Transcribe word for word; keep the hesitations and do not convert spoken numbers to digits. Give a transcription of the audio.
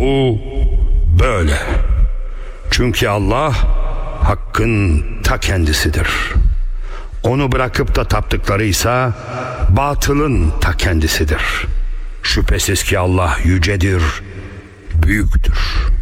Bu böyle. Çünkü Allah hakkın ta kendisidir. Onu bırakıp da taptıklarıysa batılın ta kendisidir. Şüphesiz ki Allah yücedir, büyüktür.